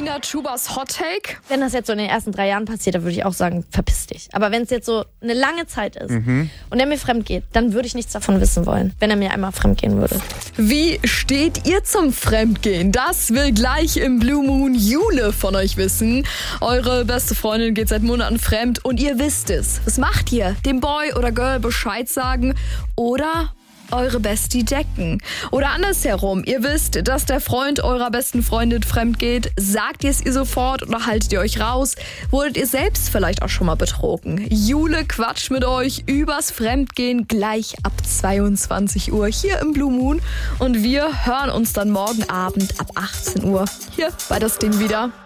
Nina Schubers Hot Take? Wenn das jetzt so in den ersten 3 Jahren passiert, dann würde ich auch sagen, verpiss dich. Aber wenn es jetzt so eine lange Zeit ist und er mir fremd geht, dann würde ich nichts davon wissen wollen, wenn er mir einmal fremd gehen würde. Wie steht ihr zum Fremdgehen? Das will gleich im Blue Moon Jule von euch wissen. Eure beste Freundin geht seit Monaten fremd und ihr wisst es. Was macht ihr? Dem Boy oder Girl Bescheid sagen oder eure Bestie decken? Oder andersherum, ihr wisst, dass der Freund eurer besten Freundin fremd geht. Sagt ihr es ihr sofort oder haltet ihr euch raus? Wurdet ihr selbst vielleicht auch schon mal betrogen? Jule quatscht mit euch übers Fremdgehen gleich ab 22 Uhr hier im Blue Moon. Und wir hören uns dann morgen Abend ab 18 Uhr hier bei Das Ding wieder.